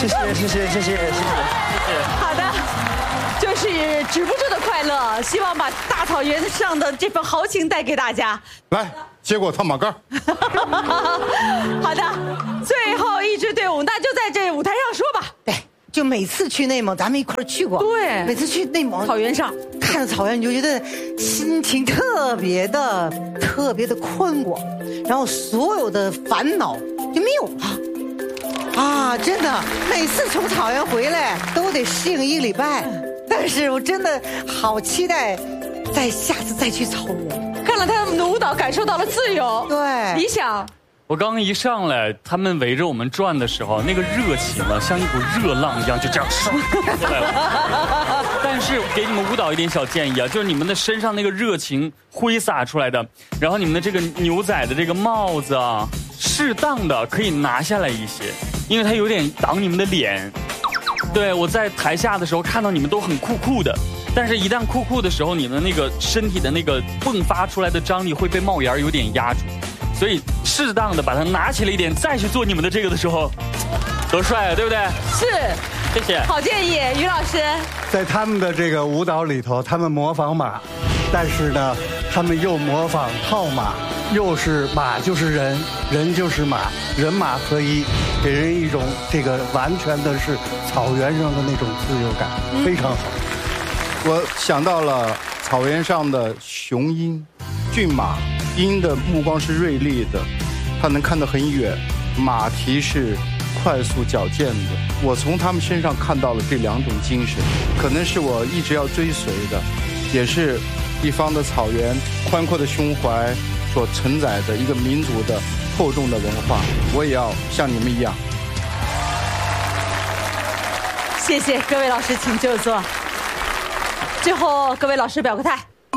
谢谢。 好的，就是止不住的快乐，希望把大草原上的这份豪情带给大家。 来，接过套马杆。 好的，最后一支队伍，那就在这舞台上说吧。 对，就每次去内蒙，咱们一块儿去过。 对， 每次去内蒙草原上， 看着草原，你就觉得心情特别的宽广，然后所有的烦恼就没有了。啊，真的，每次从草原回来都得适应1个礼拜，但是我真的好期待，下次再去草原。 看了他们的舞蹈，感受到了自由。 对， 理想。 我刚一上来，他们围着我们转的时候，那个热情啊，像一股热浪一样，就这样唰过来了。但是给你们舞蹈一点小建议啊，就是你们的身上那个热情挥洒出来的，然后你们的这个牛仔的这个帽子啊，适当的可以拿下来一些，因为它有点挡你们的脸。对，我在台下的时候看到你们都很酷的，但是一旦酷的时候，你们那个身体的那个迸发出来的张力会被帽檐有点压住。所以适当的把它拿起了一点，再去做你们的这个的时候，多帅啊，对不对？ 是， 谢谢。 好建议，于老师。 在他们的这个舞蹈里头，他们模仿马，但是呢，他们又模仿套马，又是马就是人，人就是马，人马合一，给人一种这个完全的是草原上的那种自由感，非常好。 我想到了草原上的雄鹰、骏马。鹰的目光是锐利的，它能看得很远，马蹄是快速矫健的。我从他们身上看到了这2种精神，可能是我一直要追随的，也是一方的草原宽阔的胸怀所承载的一个民族的厚重的文化。我也要像你们一样。 谢谢各位老师，请就坐。最后各位老师表个态。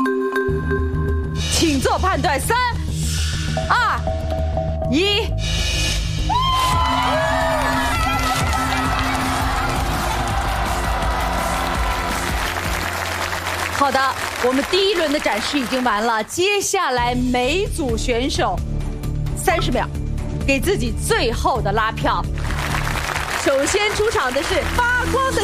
请做判断，3、2、1。好的，我们第1轮的展示已经完了，接下来每组选手30秒，给自己最后的拉票。首先出场的是发光的